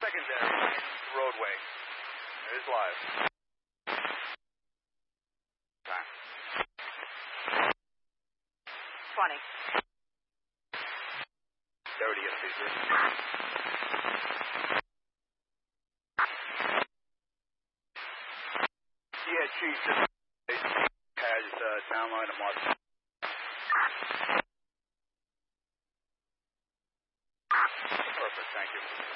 Secondary roadway. It is live. Time. 20. 30 of Caesar. Yeah, Chief. Has downline of Mark. Perfect, thank you.